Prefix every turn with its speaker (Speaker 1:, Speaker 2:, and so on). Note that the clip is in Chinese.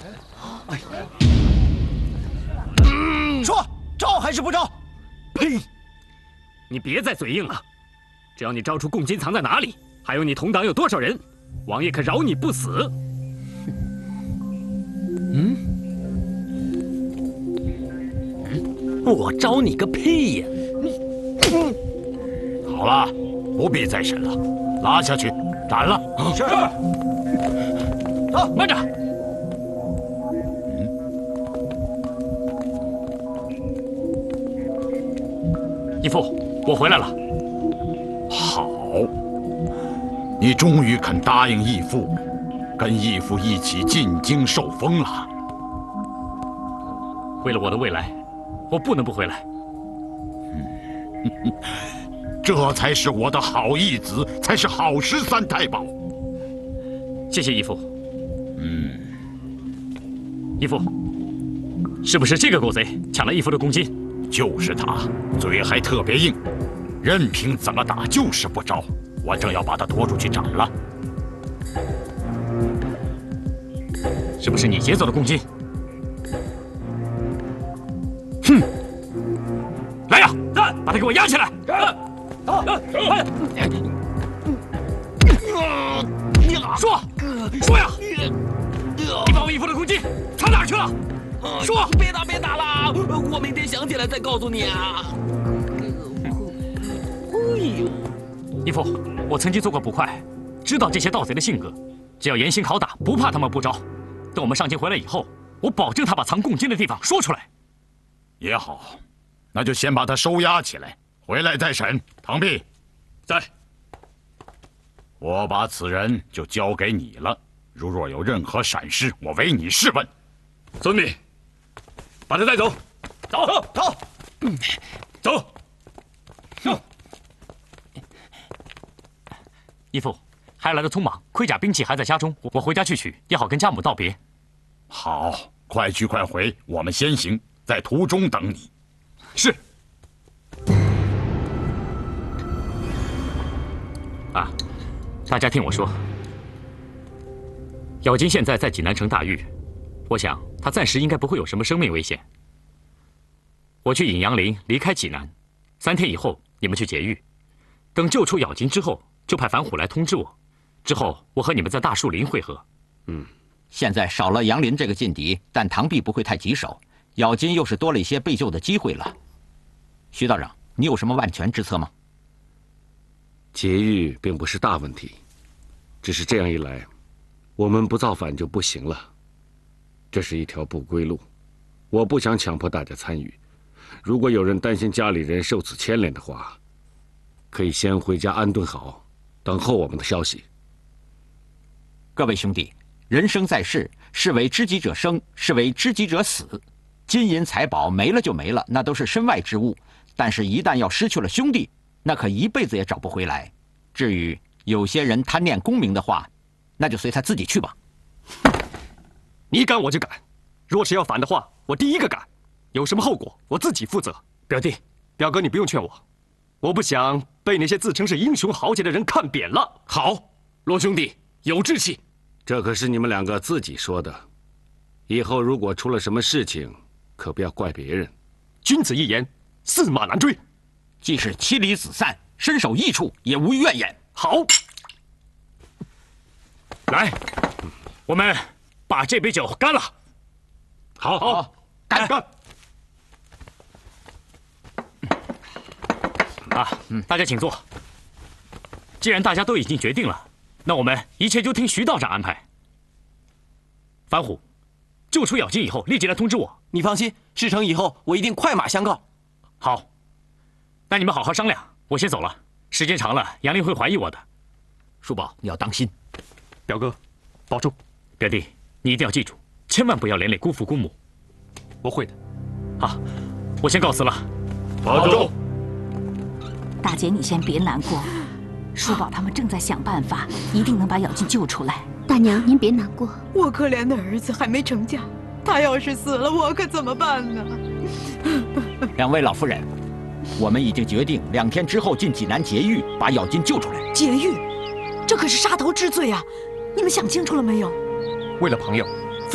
Speaker 1: 说招还是不招？
Speaker 2: 呸！你别再嘴硬了。只要你招出共金藏在哪里，还有你同党有多少人，王爷可饶你不死。
Speaker 3: 我招你个屁呀！
Speaker 4: 好了，不必再审了，拉下去斩了。
Speaker 1: 是。
Speaker 2: 走，慢着。义父，我回来了。
Speaker 4: 好，你终于肯答应义父，跟义父一起进京受封了。
Speaker 2: 为了我的未来，我不能不回来。
Speaker 4: 这才是我的好义子，才是好13太保。
Speaker 2: 谢谢义父。义父，是不是这个狗贼抢了义父的公金？
Speaker 4: 就是他，嘴还特别硬，任凭怎么打就是不招。我正要把他拖出去斩了。
Speaker 2: 是不是你劫走了公金？哼！来呀，把他给我押起来！说呀！你把我义父的公金藏哪儿去了？说！
Speaker 3: 别打了，我明天想起来再告诉你啊。
Speaker 2: 义父，我曾经做过捕快，知道这些盗贼的性格，只要严刑拷打，不怕他们不招。等我们上京回来以后，我保证他把藏共金的地方说出来。
Speaker 4: 也好，那就先把他收押起来，回来再审。唐弼，
Speaker 2: 在。
Speaker 4: 我把此人就交给你了。如若有任何闪失，我唯你是问。
Speaker 2: 遵命。把他带走。走。义父，孩儿来的匆忙，盔甲兵器还在家中，我回家去取，也好跟家母道别。
Speaker 4: 好，快去快回，我们先行，在途中等你。
Speaker 2: 是。啊，大家听我说，咬金现在在济南城大狱，我想他暂时应该不会有什么生命危险。我去引杨林离开济南，3天以后你们去劫狱，等救出咬金之后，就派反虎来通知我，之后我和你们在大树林会合。
Speaker 5: 现在少了杨林这个劲敌，但唐弼不会太棘手，咬金又是多了一些被救的机会了。徐道长，你有什么万全之策吗？
Speaker 6: 劫狱并不是大问题，只是这样一来，我们不造反就不行了。这是一条不归路，我不想强迫大家参与。如果有人担心家里人受此牵连的话，可以先回家安顿好，等候我们的消息。
Speaker 5: 各位兄弟，人生在世，是为知己者生，是为知己者死。金银财宝没了就没了，那都是身外之物。但是，一旦要失去了兄弟，那可一辈子也找不回来。至于有些人贪念功名的话，那就随他自己去吧。
Speaker 7: 你赶我就赶，若是要反的话，我第一个赶。有什么后果，我自己负责。
Speaker 2: 表弟，
Speaker 7: 表哥，你不用劝我，我不想被那些自称是英雄豪杰的人看扁了。
Speaker 2: 好，罗兄弟有志气。
Speaker 6: 这可是你们2个自己说的，以后如果出了什么事情，可不要怪别人。
Speaker 7: 君子一言，驷马难追。
Speaker 5: 即使妻离子散，身首异处，也无怨言。
Speaker 7: 好，
Speaker 2: 来，我们把这杯酒干了。
Speaker 6: 好，
Speaker 5: 干！
Speaker 2: 大家请坐。既然大家都已经决定了，那我们一切就听徐道长安排。反虎，救出咬金以后，立即来通知我。
Speaker 3: 你放心，事成以后我一定快马相告。
Speaker 2: 好，那你们好好商量，我先走了。时间长了，杨林会怀疑我的。
Speaker 5: 叔宝，你要当心。
Speaker 7: 表哥，保重。
Speaker 2: 表弟，你一定要记住，千万不要连累姑父姑母。
Speaker 7: 我会的。
Speaker 2: 好，我先告辞了。
Speaker 4: 保重。
Speaker 8: 大姐，你先别难过，叔宝他们正在想办法，一定能把咬金救出来。
Speaker 9: 大娘，您别难过，
Speaker 10: 我可怜的儿子还没成家，他要是死了，我可怎么办呢？
Speaker 5: 2位老夫人，我们已经决定2天之后进济南劫狱，把咬金救出来。
Speaker 10: 劫狱，这可是杀头之罪啊！你们想清楚了没有？
Speaker 7: 为了朋友，